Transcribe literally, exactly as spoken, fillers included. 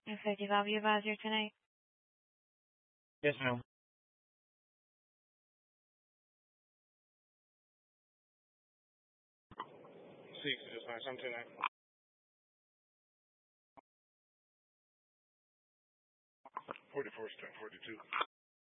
Effective, I'll be advisor tonight. Yes, ma'am. Six, just nine, something nine. Forty-four, forty-two.